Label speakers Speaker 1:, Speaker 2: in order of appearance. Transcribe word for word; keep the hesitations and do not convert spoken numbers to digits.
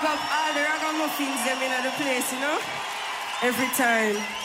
Speaker 1: up all the ragamuffins them in the place, you know? Every time.